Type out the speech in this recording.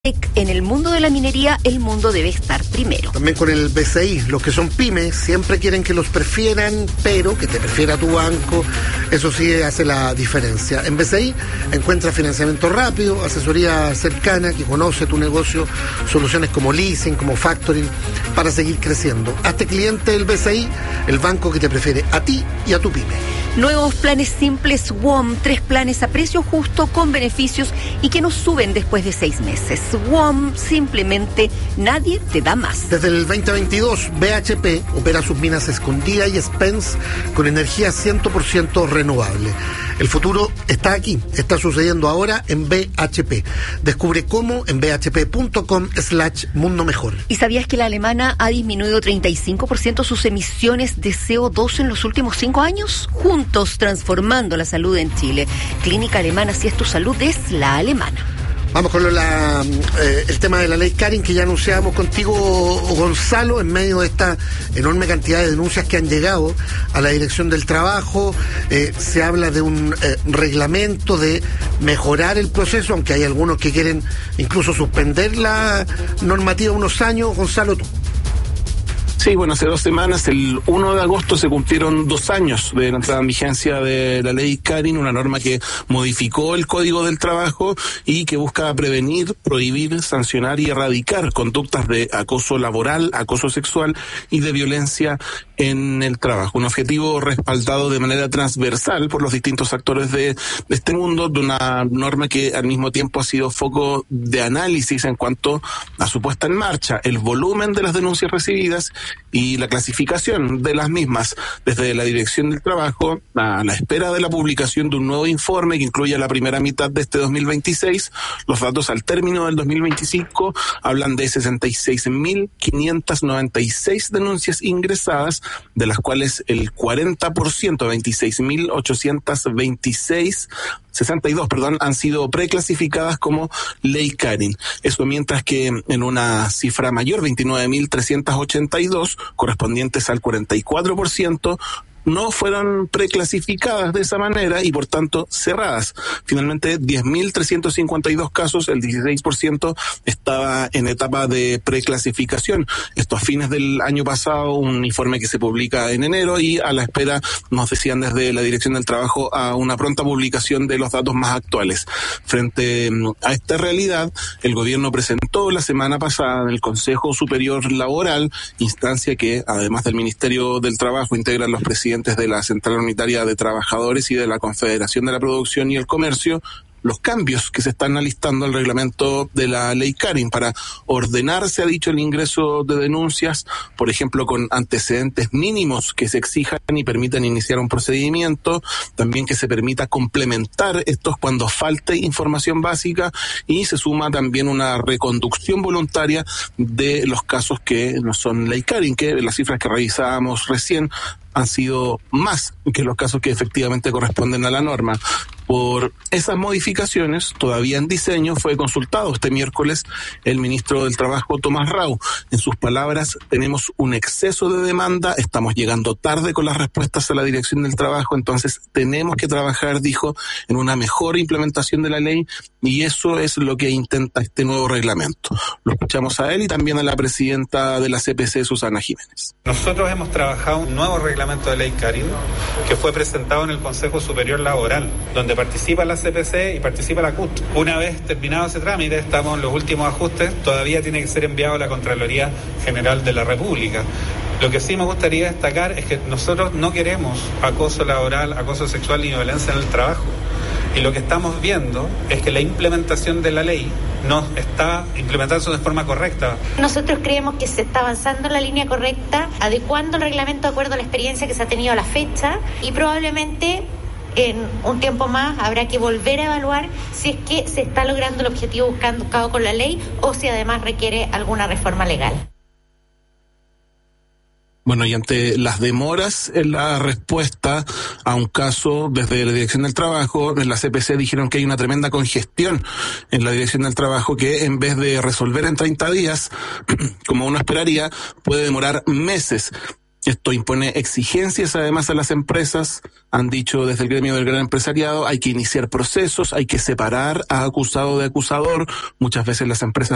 En el mundo de la minería, el mundo debe estar primero. También con el BCI, los que son pymes siempre quieren que los prefieran, pero que te prefiera tu banco, eso sí hace la diferencia. En BCI encuentra financiamiento rápido, asesoría cercana, que conoce tu negocio, soluciones como leasing, como factoring, para seguir creciendo. Hazte cliente del BCI, el banco que te prefiere a ti y a tu pyme. Nuevos planes simples WOM, 3 planes a precio justo con beneficios y que no suben después de 6 meses. WOM, simplemente nadie te da más. Desde el 2022, BHP opera sus minas Escondida y Spence con energía 100% renovable. El futuro está aquí, está sucediendo ahora en BHP. Descubre cómo en bhp.com/mundo mejor. ¿Y sabías que la alemana ha disminuido 35% sus emisiones de CO2 en los últimos 5 años? Juntos transformando la salud en Chile. Clínica Alemana, si es tu salud, es la alemana. Vamos con el tema de la ley Karin, que ya anunciábamos contigo, Gonzalo, en medio de esta enorme cantidad de denuncias que han llegado a la Dirección del Trabajo. Se habla de un reglamento, de mejorar el proceso, aunque hay algunos que quieren incluso suspender la normativa unos años. Gonzalo, tú. Sí, bueno, hace 2 semanas, el 1 de agosto, se cumplieron 2 años de la entrada en vigencia de la ley Karin, una norma que modificó el Código del Trabajo y que busca prevenir, prohibir, sancionar y erradicar conductas de acoso laboral, acoso sexual y de violencia en el trabajo. Un objetivo respaldado de manera transversal por los distintos actores de este mundo, de una norma que al mismo tiempo ha sido foco de análisis en cuanto a su puesta en marcha, el volumen de las denuncias recibidas y la clasificación de las mismas. Desde la Dirección del Trabajo, a la espera de la publicación de un nuevo informe que incluya la primera mitad de este 2026, los datos al término del 2025 hablan de 66.596 denuncias ingresadas, de las cuales el 40%, 62, han sido preclasificadas como ley Karin. Eso mientras que en una cifra mayor, 29.382, correspondientes al 44%, no fueron preclasificadas de esa manera y por tanto cerradas. Finalmente, 10.352 casos, el 16% estaba en etapa de preclasificación. Esto a fines del año pasado, un informe que se publica en enero, y a la espera, nos decían desde la Dirección del Trabajo, a una pronta publicación de los datos más actuales. Frente a esta realidad, el gobierno presentó la semana pasada en el Consejo Superior Laboral, instancia que, además del Ministerio del Trabajo, integran los presidentes de la Central Unitaria de Trabajadores y de la Confederación de la Producción y el Comercio, los cambios que se están alistando al reglamento de la ley Karin para ordenar, se ha dicho, el ingreso de denuncias, por ejemplo, con antecedentes mínimos que se exijan y permitan iniciar un procedimiento, también que se permita complementar estos cuando falte información básica, y se suma también una reconducción voluntaria de los casos que no son ley Karin, que las cifras que revisábamos recién han sido más que los casos que efectivamente corresponden a la norma. Por esas modificaciones, todavía en diseño, fue consultado este miércoles el ministro del Trabajo, Tomás Rau. En sus palabras, tenemos un exceso de demanda, estamos llegando tarde con las respuestas a la Dirección del Trabajo, entonces tenemos que trabajar, dijo, en una mejor implementación de la ley, y eso es lo que intenta este nuevo reglamento. Lo escuchamos a él y también a la presidenta de la CPC, Susana Jiménez. Nosotros hemos trabajado un nuevo reglamento de ley Karin que fue presentado en el Consejo Superior Laboral, donde participa la CPC y participa la CUT. Una vez terminado ese trámite, estamos en los últimos ajustes, todavía tiene que ser enviado a la Contraloría General de la República. Lo que sí me gustaría destacar es que nosotros no queremos acoso laboral, acoso sexual y violencia en el trabajo. Y lo que estamos viendo es que la implementación de la ley no está implementándose de forma correcta. Nosotros creemos que se está avanzando en la línea correcta, adecuando el reglamento de acuerdo a la experiencia que se ha tenido a la fecha, y probablemente en un tiempo más habrá que volver a evaluar si es que se está logrando el objetivo buscado con la ley o si además requiere alguna reforma legal. Bueno, y ante las demoras en la respuesta a un caso desde la Dirección del Trabajo, en la CPC dijeron que hay una tremenda congestión en la Dirección del Trabajo que, en vez de resolver en 30 días, como uno esperaría, puede demorar meses. Esto impone exigencias además a las empresas. Han dicho desde el gremio del gran empresariado, hay que iniciar procesos, hay que separar a acusado de acusador. Muchas veces las empresas